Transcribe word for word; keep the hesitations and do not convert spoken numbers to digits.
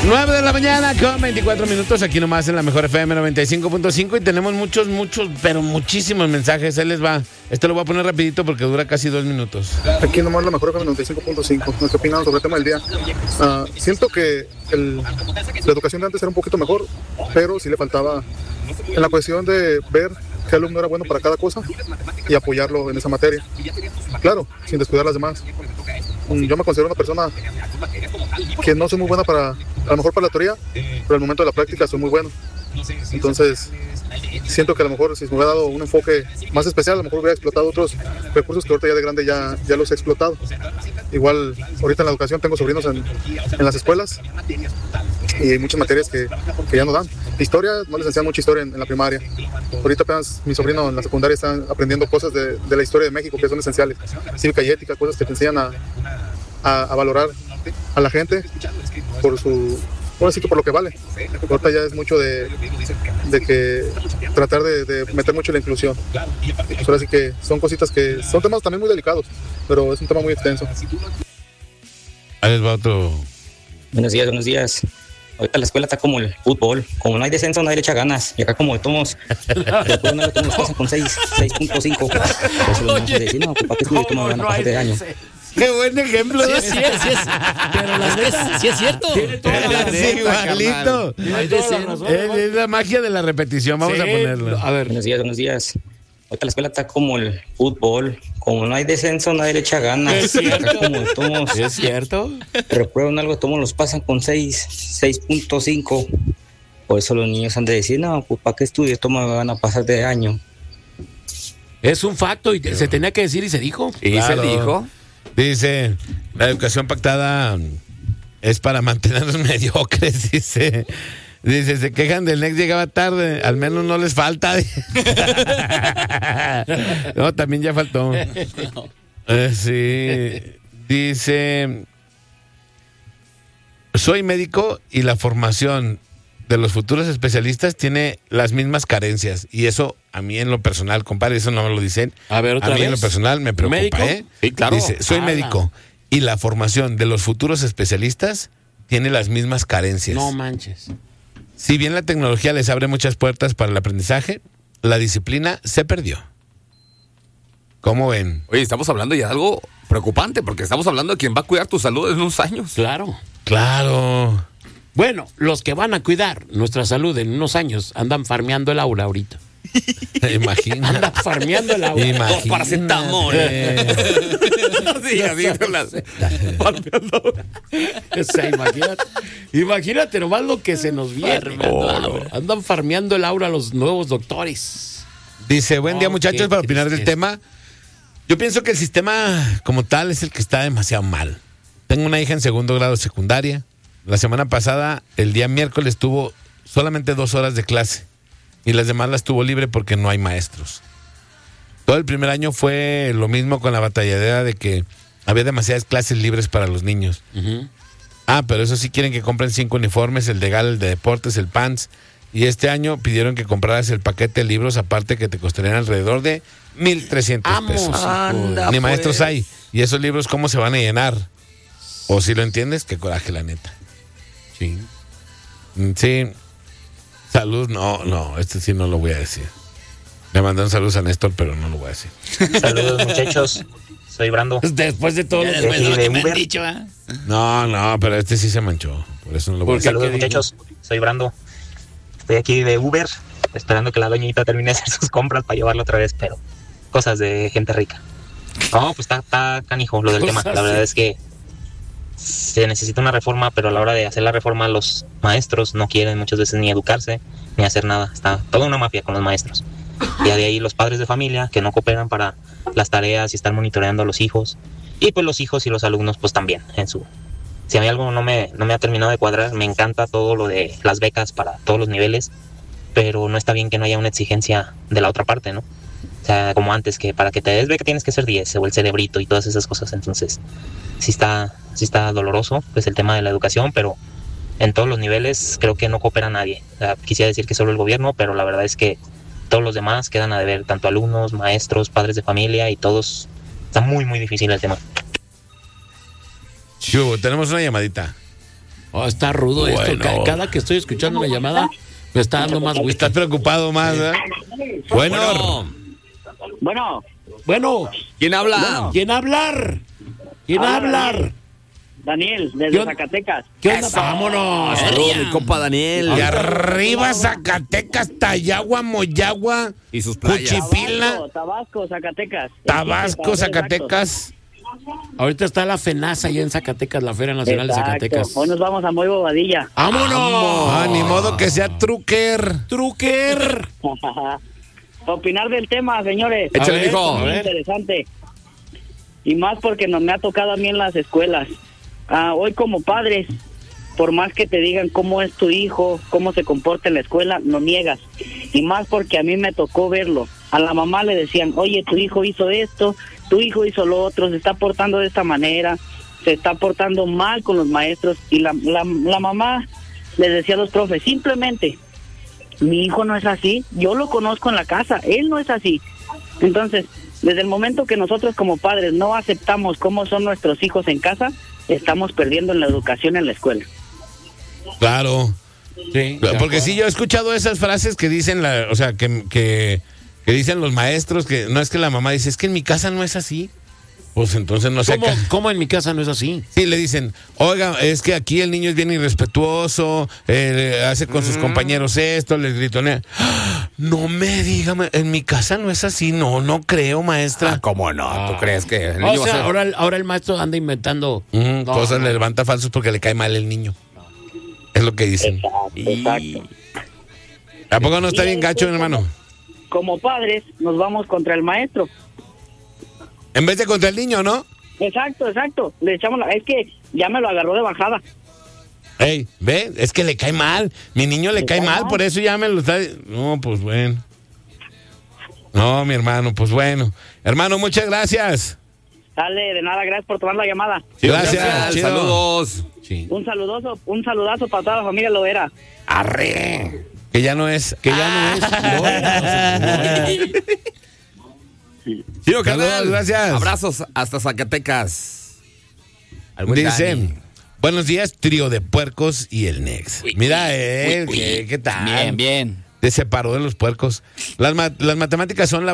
nueve de la mañana con veinticuatro minutos, aquí nomás en la mejor F M noventa y cinco punto cinco y tenemos muchos, muchos, pero muchísimos mensajes. Él les va, este lo voy a poner rapidito porque dura casi dos minutos. Aquí nomás la mejor F M noventa y cinco punto cinco. ¿Qué opinan sobre el tema del día? Uh, siento que el, la educación de antes era un poquito mejor, pero sí le faltaba en la cuestión de ver qué alumno era bueno para cada cosa y apoyarlo en esa materia. Claro, sin descuidar las demás. Yo me considero una persona que no soy muy buena para, a lo mejor para la teoría, pero al momento de la práctica soy muy bueno. Entonces, siento que a lo mejor si me hubiera dado un enfoque más especial, a lo mejor hubiera explotado otros recursos que ahorita ya de grande ya, ya los he explotado. Igual, ahorita en la educación tengo sobrinos en, en las escuelas y hay muchas materias que, que ya no dan. Historia, no les enseñan mucha historia en, en la primaria. Ahorita apenas mi sobrino en la secundaria está aprendiendo cosas de, de la historia de México que son esenciales. Cívica y ética, cosas que te enseñan a, a, a valorar a la gente por su... Ahora sí que por lo que vale. Ahorita ya es mucho de, de que tratar de, de meter mucho la inclusión. Pues ahora sí que son cositas que son temas también muy delicados, pero es un tema muy extenso. Ahí les va otro. Buenos días, buenos días. Ahorita la escuela está como el fútbol. Como no hay descenso, nadie le echa ganas. Y acá como de tomos, después no le tomamos cosas con seis punto cinco. Por eso los de decir, no, pues para qué estudio toma van a pasar de año. Qué buen ejemplo. Sí, es cierto, sí es, pero las veces sí es cierto. Tiene toda la razón, igualito. Es la magia de la repetición. Vamos sí, a ponerlo. A ver. Buenos días, buenos días. Ahorita la escuela está como el fútbol. Como no hay descenso, nadie le echa ganas. Es cierto. Como de tomos, es cierto. Reprueban algo, tomos los pasan con seis punto cinco. Por eso los niños han de decir, no, pues para qué estudio, toma, me van a pasar de año. Es un facto y pero, se tenía que decir y se dijo. Y claro. Se dijo. Dice, la educación pactada es para mantenerlos mediocres, dice. Dice, se quejan del Next, llegaba tarde, al menos no les falta. No, también ya faltó. Eh, sí. Dice, soy médico y la formación de los futuros especialistas tiene las mismas carencias. Y eso, a mí en lo personal, compadre, eso no me lo dicen. A ver, otra A mí vez. en lo personal me preocupa, ¿Médico? ¿eh? Sí, claro. Dice, soy ah, médico y la formación de los futuros especialistas tiene las mismas carencias. No manches. Si bien la tecnología les abre muchas puertas para el aprendizaje, la disciplina se perdió. ¿Cómo ven? Oye, estamos hablando ya de algo preocupante, porque estamos hablando de quien va a cuidar tu salud en unos años. Claro. Claro. Bueno, los que van a cuidar nuestra salud en unos años andan farmeando el aura ahorita. Imagina. Andan farmeando el aura. Imagínate. Dos paracetamol. Sí, así son las... O sea, imagínate, imagínate nomás lo que se nos viene. Oh, no. Andan farmeando el aura los nuevos doctores. Dice, buen día, Oh, muchachos, para opinar del tristeza. tema. Yo pienso que el sistema como tal es el que está demasiado mal. Tengo una hija en segundo grado de secundaria. La semana pasada, el día miércoles, tuvo solamente dos horas de clase y las demás las tuvo libre porque no hay maestros. Todo el primer año fue lo mismo con la batalladera de que había demasiadas clases libres para los niños. Uh-huh. Ah, pero eso sí quieren que compren cinco uniformes, el de gala, el de deportes, el pants. Y este año pidieron que compraras el paquete de libros aparte que te costarían alrededor de mil trescientos pesos. Anda, Ni pues. maestros hay. ¿Y esos libros cómo se van a llenar? O si lo entiendes, qué coraje, la neta. Sí. Sí. Salud, no, no, este sí no lo voy a decir. Le mandan saludos a Néstor, pero no lo voy a decir. Saludos, muchachos. Soy Brando. Después de todo lo Ya que después de lo que me han Uber. dicho, ¿eh? No, no, pero este sí se manchó. Por eso no lo voy a decir. Saludos, muchachos. Soy Brando. Estoy aquí de Uber, esperando que la doñita termine de hacer sus compras para llevarla otra vez, pero cosas de gente rica. No, pues está, está canijo lo del tema. La verdad es que se necesita una reforma, pero a la hora de hacer la reforma los maestros no quieren muchas veces ni educarse ni hacer nada. Está toda una mafia con los maestros. Y de ahí los padres de familia que no cooperan para las tareas y estar monitoreando a los hijos. Y pues los hijos y los alumnos pues también en su... Si a mí algo no me, no me ha terminado de cuadrar, me encanta todo lo de las becas para todos los niveles, pero no está bien que no haya una exigencia de la otra parte, ¿no? O sea, como antes, que para que te des beca tienes que ser diez o el cerebrito y todas esas cosas. Entonces, sí está, sí está doloroso pues el tema de la educación, pero en todos los niveles creo que no coopera nadie. O sea, quisiera decir que solo el gobierno, pero la verdad es que todos los demás quedan a deber, tanto alumnos, maestros, padres de familia y todos. Está muy, muy difícil el tema. Chu, tenemos una llamadita. Oh, está rudo esto. Bueno. Ca- Cada que estoy escuchando una llamada, me está dando más Estás whisky. preocupado más, ¿verdad? Bueno, Bueno, Bueno, Bueno, ¿quién habla? ¿quién hablar? ¿Quién Hola, hablar? Daniel, ¿Qué desde onda? Zacatecas. ¿Qué onda? Vámonos. Saludos, mi compa Daniel. y arriba Zacatecas, Tayagua, Moyagua, Y sus playas. Cuchipila, Tabasco, Tabasco, Zacatecas. Tabasco, Para ser Zacatecas. Ahorita está la FENASA allá en Zacatecas, la Feria Nacional exacto. de Zacatecas. Hoy nos vamos a Muy Bobadilla. ¡Vámonos! Ah, ni modo que sea truquer. ¡Truquer! Opinar del tema, señores. Échale, A ver, mijo. a Muy ver. interesante. Y más porque nos me ha tocado a mí en las escuelas. Ah, hoy como padres, por más que te digan cómo es tu hijo, cómo se comporta en la escuela, lo niegas. Y más porque a mí me tocó verlo. A la mamá le decían, oye, tu hijo hizo esto, tu hijo hizo lo otro, se está portando de esta manera, se está portando mal con los maestros. Y la, la, la mamá les decía a los profes, simplemente, mi hijo no es así, yo lo conozco en la casa, él no es así. Entonces, desde el momento que nosotros como padres no aceptamos cómo son nuestros hijos en casa, estamos perdiendo en la educación en la escuela. Claro. Sí, Porque sí, yo he escuchado esas frases que dicen, la, o sea, que, que, que dicen los maestros, que no es que la mamá dice, es que en mi casa no es así. Pues entonces no sé. ¿Cómo, acá- ¿Cómo en mi casa no es así? Sí, le dicen, oiga, es que aquí el niño es bien irrespetuoso, eh, hace con sus compañeros esto, les gritonea. ¡Ah! No me diga, ma- en mi casa no es así, no, no creo, maestra. Ah, ¿cómo no? ¿Tú crees que el O niño va a sea, ser- ahora, ahora el maestro anda inventando Mm, no, cosas no. le levanta falsos porque le cae mal el niño. Es lo que dicen. Exacto. ¿A poco no está bien gacho, hermano? Como padres, nos vamos contra el maestro. En vez de contra el niño, ¿no? Exacto, exacto. Le echamos la... Es que ya me lo agarró de bajada. Ey, ve, es que le cae mal. Mi niño le ¿Le cae cae mal, mal? por eso ya me lo está. No, pues bueno. No, mi hermano, pues bueno. Hermano, muchas gracias. Dale, de nada, gracias por tomar la llamada. Gracias. chido. Saludos. Sí. Un saludoso, un saludazo para toda la familia Lovera. Arre. Que ya no es. Que ya no es. No, Chido, Saludos, carnal. gracias. Abrazos hasta Zacatecas. Al buen Dicen. Dani. Buenos días, trío de puercos y el Nex. Mira, él, ¿qué, qué tal? Bien, bien. Te separó de los puercos. Las, ma- las matemáticas son la